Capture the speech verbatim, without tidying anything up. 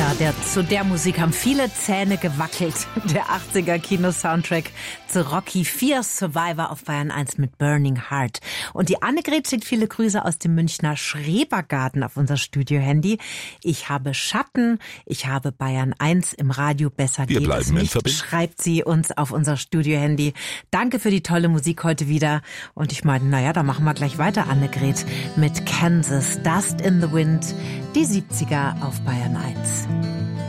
Tja, der, zu der Musik haben viele Zähne gewackelt. Der achtziger Kino-Soundtrack zu Rocky vier, Survivor auf Bayern eins mit Burning Heart. Und die Annegret schickt viele Grüße aus dem Münchner Schrebergarten auf unser Studio-Handy. Ich habe Schatten, ich habe Bayern eins im Radio, besser Wir geht bleiben es in nicht, Verbindung. schreibt sie uns auf unser Studio-Handy. Danke für die tolle Musik heute wieder. Und ich meine, naja, da machen wir gleich weiter, Annegret, mit Kansas, Dust in the Wind, die siebziger auf Bayern eins.